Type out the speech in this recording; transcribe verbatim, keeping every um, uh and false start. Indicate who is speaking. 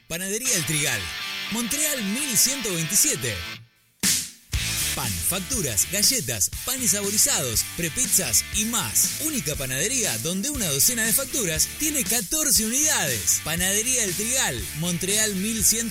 Speaker 1: Panadería El Trigal, Montreal mil ciento veintisiete. Pan, facturas, galletas, panes saborizados, prepizzas y más. Única panadería donde una docena de facturas tiene catorce unidades. Panadería El Trigal, Montreal mil ciento